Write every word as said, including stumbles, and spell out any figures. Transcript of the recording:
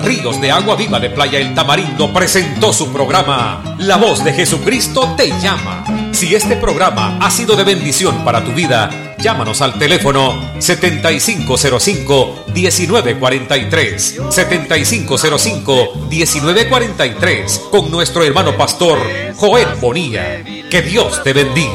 Ríos de Agua Viva de Playa El Tamarindo presentó su programa La Voz de Jesucristo te llama. Si este programa ha sido de bendición para tu vida, llámanos al teléfono setenta y cinco cero cinco, diecinueve cuarenta y tres, setenta y cinco cero cinco, diecinueve cuarenta y tres, con nuestro hermano pastor Joel Bonilla. Que Dios te bendiga.